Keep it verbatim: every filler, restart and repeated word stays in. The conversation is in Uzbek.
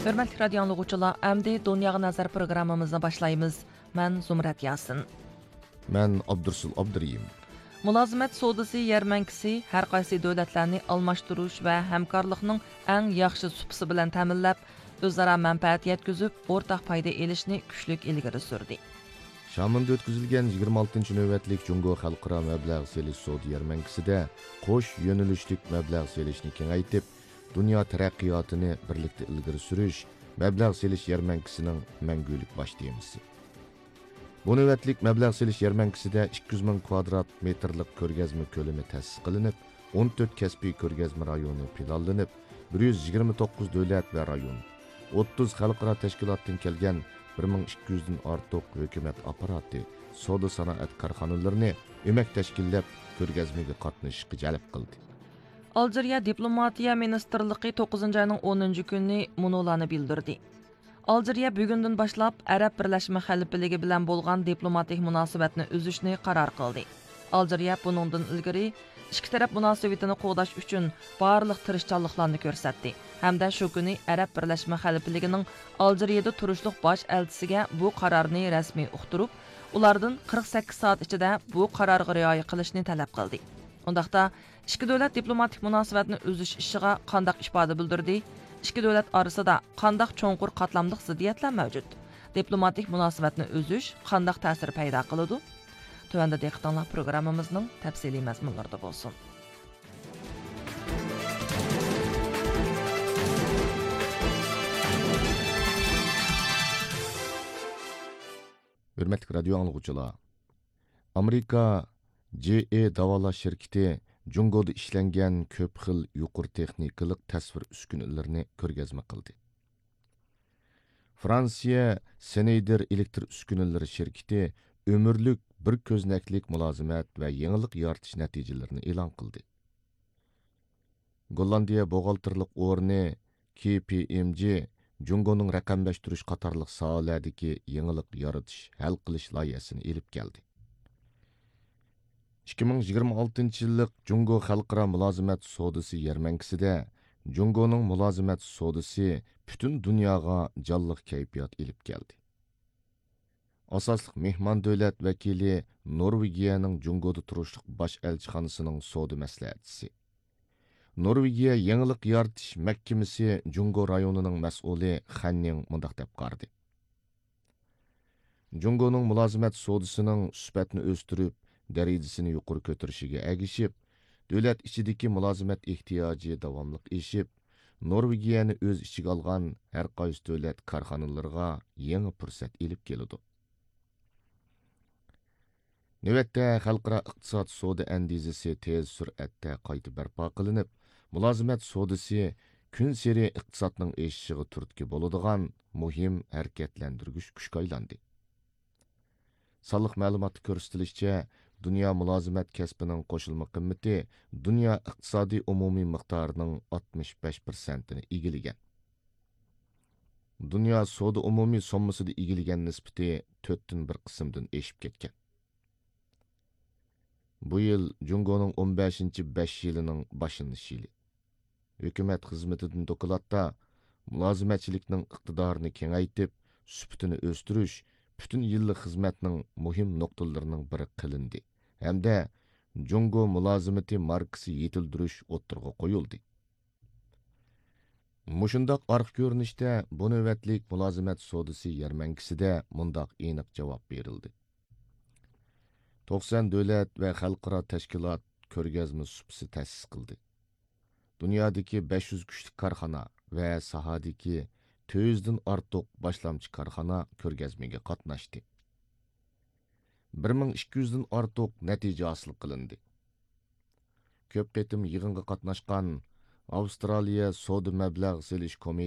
Hörmətli radio dinləyicilər, əmdi Dunyağa Nəzər proqramımızı başlayırıq. Mən Zumrat Yasin. Mən Abdursul Abduriyim. Mülazimət sodası yarmankisi hər qaysı dövlətlərini almashtırış və həmkarlıqның ən yaxşı supsi bilan təminləb, özara mənfəət yetkizib, ortaq fayda elishni kuchlik ilgari surdi. Şamında ötküzülgən yigirma altıncı növbətlik Jungo Xalqara məbləğ selish soda yarmankisida qo'sh yo'nalishlik məbləğ selishni kengaytib, dünya taraqqiyotini birlikdə ilgari surish məbləğ selish yarmankisining mangulik bosh temasi. Bu növbətlik məbləğ selish yarmankisida ikki yuz ming kvadrat metrlik ko'rgazma ko'lami ta'sis qilinib, o'n to'rt kasbiy ko'rgazma rayoni planlanib, bir yuz yigirma to'qqiz davlat va rayon, o'ttiz xalqaro tashkilotdan kelgan bir ming ikki yuz dan ortiq hukumat apparati, savdo sanoat korxonalarini o'mak tashkillab ko'rgazmaga qatnashishga jalb qildi. Algeriya Diplomatiya Ministerligi to'qqizinchi ayning o'ninchi kuni munolarni bildirdi. Algeriya bugundan boshlab Arab Birlashma Xalifaligi bilan bo'lgan diplomatik munosabatni uzishni qaror qildi. Algeriya buningdan ilgari ikki taraf munosabatini qo'g'dash uchun barliq tirishchanliklarni ko'rsatdi. Hamda shu kuni Arab Birlashma Xalifaligining Algeriyada turishliq bosh elchisiga bu qarorni rasmiy uqtirib, ulardan qirq sakkiz soat ichida bu qarorga rioya qilishni talab qildi. Undaqda ikki davlat diplomatik munosabatni uzish ishiga qandaq ifoda bildirdi? Ikki davlat orasida qandaq cho'nqur qatlamliq ziddiyatlar mavjud? Diplomatik munosabatni uzish qandaq ta'sir paydo qiladi? Tövəndə diqqətinizlər proqramımızın təfsili məzmunlarında olsun. Hörmətli radio dinləyicilər, Amerika J A davalash şirkəti Jungoda işlənən köp xil yuqur texnikalik təsvir uskunalarini ko'rgazma qildi. Fransiya Schneider elektr uskunalari şirkəti ömürlük bir ko'znaklik mulozimat va yangilik yaratish natijalarini e'lon qildi. Gollandiya buxgalterlik o'rni K P M G Jungoning raqamlashtirish qatorliq sohalardagi yangilik yaratish, hal qilish loyihasini elib keldi. ikki ming yigirma oltinchi yillik Jungo Xalqaro mulozimat sodasi yarmankisida Jungoning mulozimat sodasi butun dunyoga jonliq kayfiyat elib keldi. Asosliq mehmon davlat vakili Norvegiyaning Jungoda turishliq bosh elchixonasining soda maslahatchisi. Norvegiya yangilik yaratish mahkamasi Jungo rayonining mas'uli Xanning mundaq deb qardi. Jungoning mulozimat sodasining sifatini o'stirib, darajasini yuqori ko'tarishiga ergishib, davlat ichidagi mulozimat ehtiyoji davomli eshib, Norvegiyani o'z ichiga olgan har qaysi davlat korxonalariga yangi fursat elib keladi. Navbatda xalqaro iqtisod soda andizasi tez sur'atda qayta barpo qilinib, mulozimat sodasi kun sari iqtisodning eshishiga turtki bo'ladigan muhim harakatlantirgich kuchga aylandi. Sonliq ma'lumotda ko'rsatilishicha, dunyo mulozimat kasbining qo'shilma qimmati dunyo iqtisodiy umumiy miqdorining oltmish besh foizini egallagan. Dunyo soda umumiy sommasida egallagan nisbati to'rtdan bir qismdan eshib ketgan. Bu yil Jungoning o'n beshinchi besh yilining boshlanish yili. Hukumat xizmatidan dokladda mulozimatchilikning iqtidorini kengaytib, sifatini o'stirish butun yillik xizmatning muhim nuqtalarining biri qilindi. Hamda Jungo mulozimati markasi yetildirish o'ttirg'a qo'yildi. Mushundaq arq ko'rinishda bu navbatlik mulozimat sodasi yarmankisida mundaq aniq javob berildi. to'qson davlat va xalqaro tashkilot ko'rgazma supsi ta'sis qildi. Dunyodagi besh yuz kuchli korxona va sohadagi to'rt yuzdan ortiq boshlamchi korxona ko'rgazmaga qatnashdi. bir ming ikki yuzdan ortiq natija hosil qilindi. Ko'p qitim yig'inga qatnashgan Avstraliya Soda mablag' selish